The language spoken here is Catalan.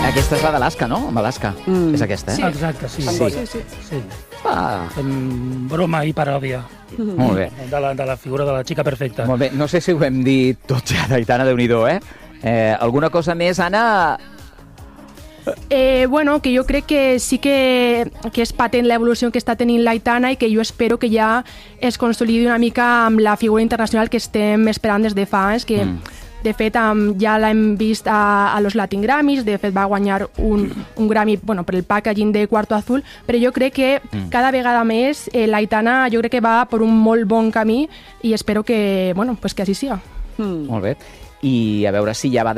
Aquesta és la d'Alaska, no? Amb Alaska. És aquesta, eh? Exacte, sí. Sí. Fem broma i paròdia. Molt bé. De la figura de la xica perfecta. Molt bé. No sé si ho hem dit tot ja, d'Aitana, Déu-n'hi-do, alguna cosa més, Anna? Bueno, que jo crec que sí que és patent l'evolució que està tenint l'Aitana i que jo espero que ja es consolidi una mica amb la figura internacional que estem esperant des de fa anys, que de fet ja l'hem vist a los Latin Grammys, de fet va guanyar un Grammy per el packaging de Cuarto Azul, però jo crec que cada vegada més l'Aitana jo crec que va per un molt bon camí i espero que, que així siga. Molt bé. I a veure si ja va